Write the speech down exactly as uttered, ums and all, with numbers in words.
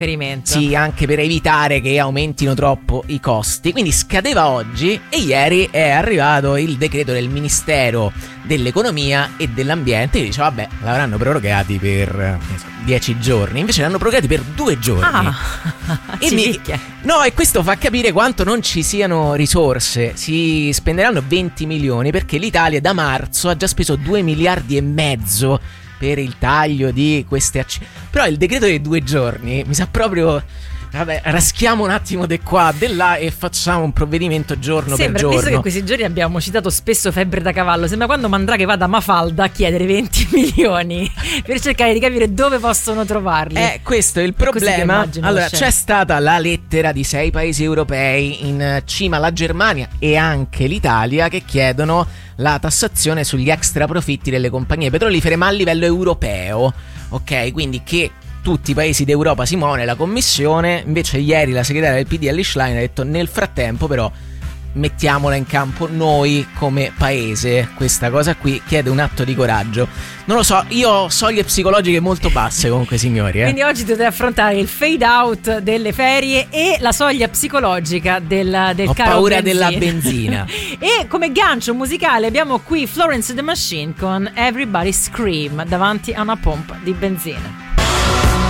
Sì, anche per evitare che aumentino troppo i costi. Quindi scadeva oggi e ieri è arrivato il decreto del Ministero dell'Economia e dell'Ambiente che dice vabbè, l'avranno prorogati per dieci giorni, invece l'hanno prorogati per due giorni. Ah, e mi... No, e questo fa capire quanto non ci siano risorse. Si spenderanno venti milioni perché l'Italia da marzo ha già speso due miliardi e mezzo per il taglio di queste accise. Però il decreto dei due giorni mi sa proprio... Vabbè, raschiamo un attimo di qua, di là e facciamo un provvedimento giorno sembra, per giorno. Visto che questi giorni abbiamo citato spesso febbre da cavallo, sembra quando Mandrake vada a Mafalda a chiedere venti milioni per cercare di capire dove possono trovarli. Eh, questo è il problema. Allora, c'è stata la lettera di sei paesi europei, in cima la Germania e anche l'Italia, che chiedono la tassazione sugli extra profitti delle compagnie petrolifere, ma a livello europeo. Ok, quindi che tutti i paesi d'Europa si muovono nella commissione. Invece ieri la segretaria del P D Elly Schlein ha detto nel frattempo però mettiamola in campo noi come paese. Questa cosa qui chiede un atto di coraggio. Non lo so, io ho soglie psicologiche molto basse comunque, signori, eh. Quindi oggi dovete affrontare il fade out delle ferie e la soglia psicologica del, del ho caro paura benzina. della benzina. E come gancio musicale abbiamo qui Florence and the Machine con Everybody Scream davanti a una pompa di benzina.